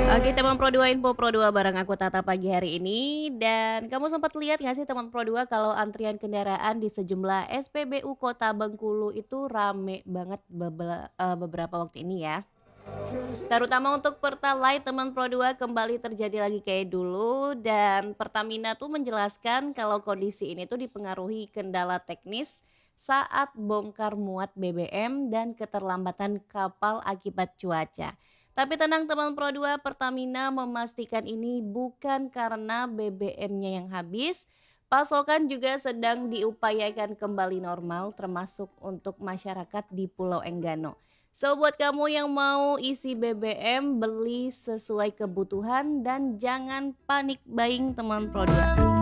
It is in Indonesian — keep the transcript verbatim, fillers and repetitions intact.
Oke teman Pro dua, info Pro dua bareng aku Tata pagi hari ini. Dan kamu sempat lihat nggak sih teman Pro dua kalau antrian kendaraan di sejumlah S P B U Kota Bengkulu itu rame banget bebela- eh, beberapa waktu ini ya. Terutama untuk Pertalite teman Pro dua kembali terjadi lagi kayak dulu, dan Pertamina tuh menjelaskan kalau kondisi ini tuh dipengaruhi kendala teknis saat bongkar muat B B M dan keterlambatan kapal akibat cuaca. Tapi tenang teman Pro dua, Pertamina memastikan ini bukan karena B B M-nya yang habis. Pasokan juga sedang diupayakan kembali normal termasuk untuk masyarakat di Pulau Enggano. So buat kamu yang mau isi B B M, beli sesuai kebutuhan dan jangan panik buying teman Pro dua.